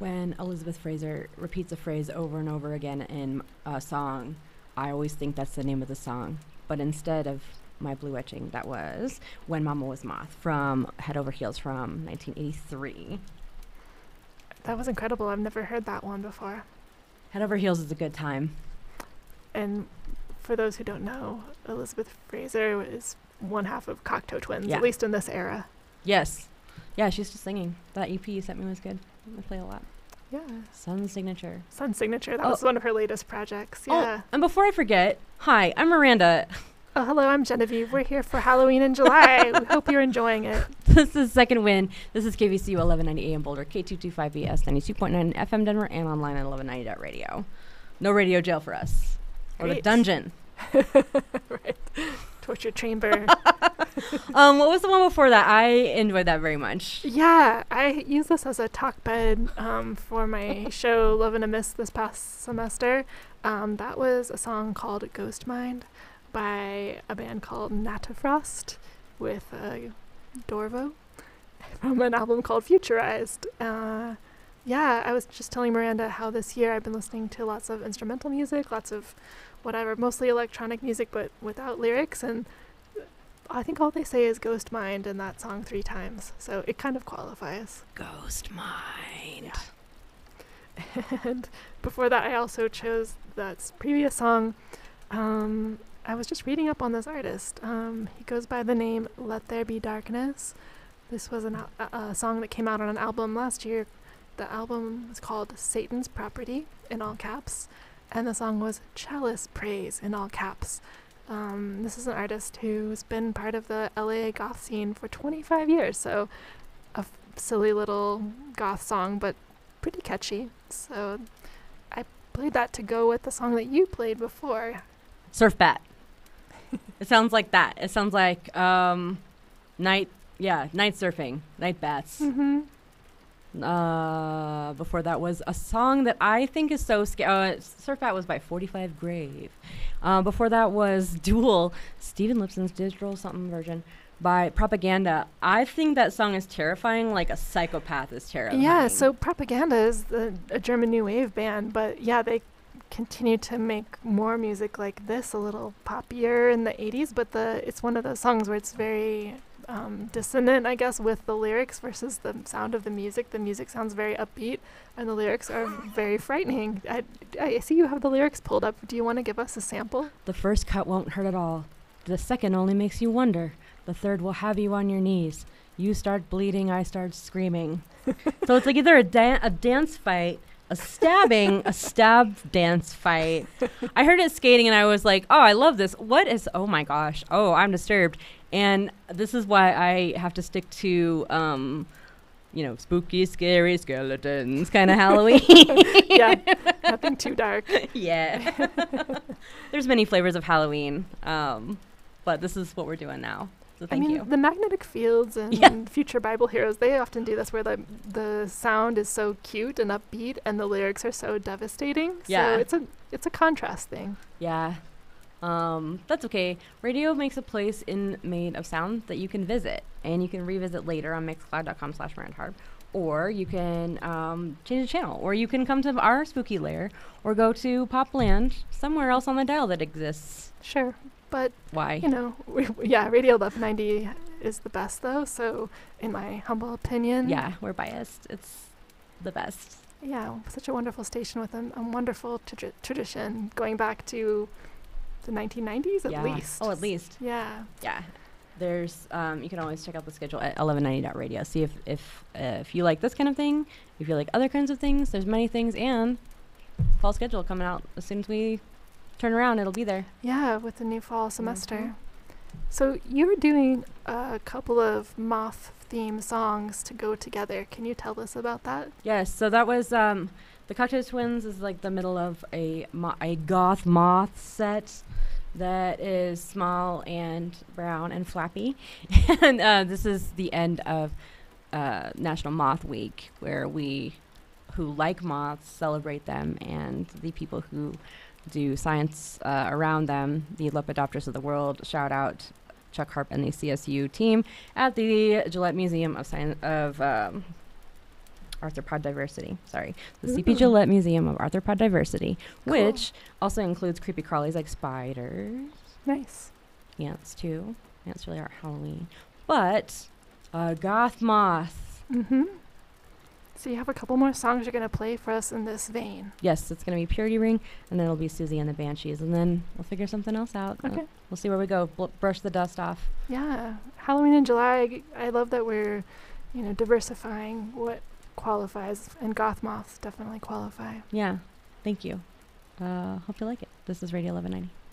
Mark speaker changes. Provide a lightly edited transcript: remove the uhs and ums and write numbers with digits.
Speaker 1: When Elizabeth Fraser repeats a phrase over and over again in a song, I always think that's the name of the song. But instead of My Blue Etching, that was When Mama Was Moth from Head Over Heels from 1983.
Speaker 2: That was incredible. I've never heard that one before.
Speaker 1: Head Over Heels is a good time.
Speaker 2: And for those who don't know, Elizabeth Fraser is one half of Cocteau Twins,
Speaker 1: Yeah.
Speaker 2: at least in this era.
Speaker 1: Yes. Yeah, she's just singing. That EP you sent me was good. I play a lot.
Speaker 2: Yeah.
Speaker 1: Sun Signature.
Speaker 2: Sun Signature. That was one of her latest projects. Yeah.
Speaker 1: Oh, and before I forget, hi, I'm Miranda.
Speaker 2: Oh, hello, I'm Genevieve. We're here for Halloween in July. We hope you're enjoying it.
Speaker 1: This is Second Wind. This is KVCU 1190 AM Boulder, K225BS 92.9 FM Denver, and online at 1190.radio. No radio jail for us. Or the
Speaker 2: Great.
Speaker 1: dungeon.
Speaker 2: Right. Torture chamber.
Speaker 1: What was the one before that? I enjoyed that very much.
Speaker 2: Yeah, I use this as a talk bed for my show Love and a Miss this past semester. That was a song called Ghost Mind by a band called Natafrost with Dorvo from an album called Futurized. Yeah, I was just telling Miranda how this year I've been listening to lots of instrumental music, lots of whatever, mostly electronic music, but without lyrics. And I think all they say is Ghost Mind in that song 3 times. So it kind of qualifies.
Speaker 1: Ghost Mind.
Speaker 2: And before that, I also chose that previous song. I was just reading up on this artist. He goes by the name Let There Be Darkness. This was a song that came out on an album last year. The album was called Satan's Property, in all caps, and the song was Chalice Praise, in all caps. This is an artist who's been part of the LA goth scene for 25 years, so a silly little goth song, but pretty catchy. So I played that to go with the song that you played before.
Speaker 1: Surf Bat. It sounds like that. It sounds like night surfing, night bats.
Speaker 2: Mm-hmm.
Speaker 1: Before that was a song that I think is so scary. Surf Bat was by 45 Grave. Before that was Duel, Stephen Lipson's digital something version by Propaganda. I think that song is terrifying, like a psychopath is terrifying.
Speaker 2: Yeah, so Propaganda is a German new wave band, but yeah, they continue to make more music like this, a little poppier in the 80s, but it's one of those songs where it's very dissonant, I guess, with the lyrics versus the sound of the music. The music sounds very upbeat, and the lyrics are very frightening. I see you have the lyrics pulled up. Do you want to give us a sample?
Speaker 1: The first cut won't hurt at all. The second only makes you wonder. The third will have you on your knees. You start bleeding, I start screaming. So it's like either a dance fight, a stabbing, a stab dance fight. I heard it skating and I was like, oh, I love this. What is, oh my gosh. Oh, I'm disturbed. And this is why I have to stick to, spooky, scary skeletons kind of Halloween.
Speaker 2: Yeah, nothing too dark.
Speaker 1: Yeah. There's many flavors of Halloween, but this is what we're doing now. So thank you.
Speaker 2: The Magnetic Fields and Future Bible Heroes, they often do this where the sound is so cute and upbeat and the lyrics are so devastating.
Speaker 1: Yeah.
Speaker 2: So it's a contrast thing.
Speaker 1: Yeah. That's okay. Radio makes a place made of sound that you can visit, and you can revisit later on mixcloud.com/MirandHarp, or you can change the channel, or you can come to our spooky lair, or go to Popland, somewhere else on the dial that exists.
Speaker 2: Sure. But,
Speaker 1: Why?
Speaker 2: Radio Love 90 is the best, though, so in my humble opinion.
Speaker 1: Yeah, we're biased. It's the best.
Speaker 2: Yeah, such a wonderful station with a wonderful tradition going back to the 1990s at least.
Speaker 1: Oh, at least.
Speaker 2: Yeah.
Speaker 1: Yeah. There's you can always check out the schedule at 1190.radio. See if you like this kind of thing, if you like other kinds of things. There's many things, and fall schedule coming out as soon as we turn around. It'll be there.
Speaker 2: Yeah, with the new fall semester.
Speaker 1: Mm-hmm.
Speaker 2: So you were doing a couple of moth theme songs to go together. Can you tell us about that?
Speaker 1: Yes. So that was the Cocteau Twins is like the middle of a goth moth set that is small and brown and flappy. And this is the end of National Moth Week, where we who like moths celebrate them, and the people who do science around them, the lepidopters of the world. Shout out Chuck Harp and the CSU team at the Gillette Museum of Science Arthropod Diversity. Sorry. The
Speaker 2: Ooh.
Speaker 1: CP Gillette Museum of Arthropod Diversity,
Speaker 2: Cool.
Speaker 1: which also includes creepy crawlies like spiders,
Speaker 2: Nice.
Speaker 1: ants too. Ants really aren't Halloween. But a goth moth.
Speaker 2: Mm-hmm. So you have a couple more songs you're going to play for us in this vein.
Speaker 1: Yes, it's going to be Purity Ring, and then it'll be Susie and the Banshees, and then we'll figure something else out.
Speaker 2: Okay.
Speaker 1: We'll see where we go. Brush the dust off.
Speaker 2: Yeah. Halloween in July, I love that we're, diversifying what qualifies, and goth moths definitely qualify.
Speaker 1: Yeah. Thank you. Hope you like it. This is Radio 1190.